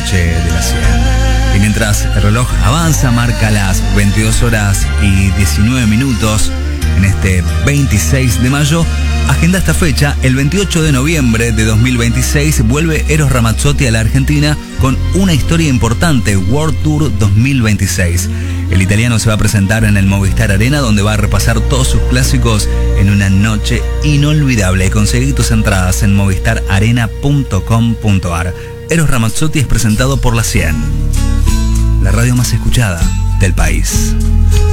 noche de la 100. Y mientras el reloj avanza, marca las 22 horas y 19 minutos en este 26 de mayo, agenda esta fecha. El 28 de noviembre de 2026 vuelve Eros Ramazzotti a la Argentina con una historia importante, World Tour 2026. El italiano se va a presentar en el Movistar Arena, donde va a repasar todos sus clásicos en una noche inolvidable. Conseguí tus entradas en movistararena.com.ar. Eros Ramazzotti es presentado por La 100, la radio más escuchada del país.